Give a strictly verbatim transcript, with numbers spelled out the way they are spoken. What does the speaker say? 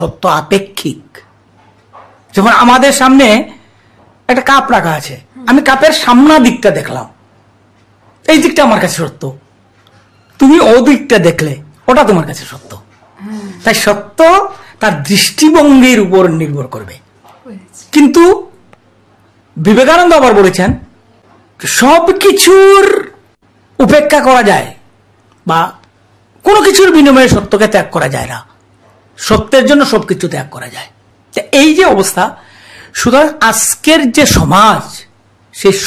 সত্য আপেক্ষিক। যেমন আমাদের সামনে একটা কাপ রাখা আছে, আমি কাপের সামনা দিকটা দেখলাম, এই দিকটা আমার কাছে সত্য, তুমি ও দিকটা দেখলে ওটা তোমার কাছে সত্য। তাই সত্য তার দৃষ্টিভঙ্গির উপর নির্ভর করবে। কিন্তু বিবেকানন্দ আবার বলেছেন সব কিছুর উপেক্ষা করা যায় বা কোনো কিছুর বিনিময়ে সত্যকে ত্যাগ করা যায় না, সত্যের জন্য সবকিছু ত্যাগ করা যায়। এই যে অবস্থা, সুতরাং আজকের যে সমাজ, সেই